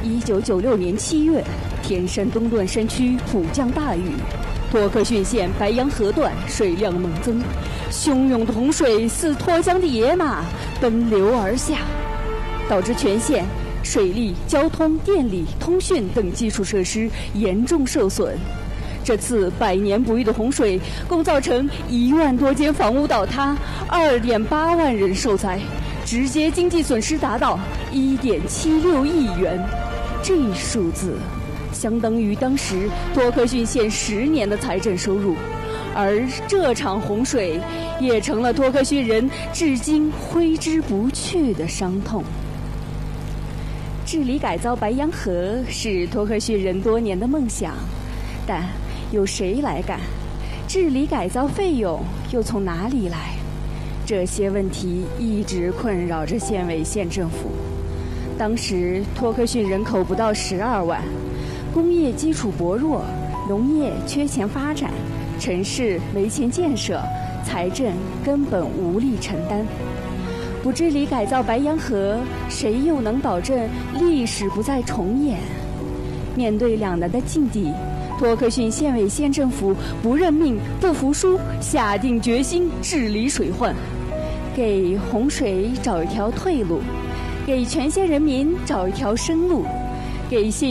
1996年7月，天山东段山区普降大雨，托克逊县白杨河段水量猛增，汹涌的洪水似脱缰的野马奔流而下，导致全县水利、交通、电力、通讯等基础设施严重受损。这次百年不遇的洪水，共造成1万多间房屋倒塌，2.8万人受灾，直接经济损失达到1.76亿元。这一数字相当于当时托克逊县10年的财政收入，而这场洪水也成了托克逊人至今挥之不去的伤痛。治理改造白杨河是托克逊人多年的梦想，但由谁来干？治理改造费用又从哪里来？这些问题一直困扰着县委县政府。当时托克逊人口不到12万，工业基础薄弱，农业缺钱发展，城市没钱建设，财政根本无力承担。不治理改造白杨河，谁又能保证历史不再重演？面对两难的境地，托克逊县委县政府不认命、不服输，下定决心治理水患，给洪水找一条退路，给全县人民找一条生路，给县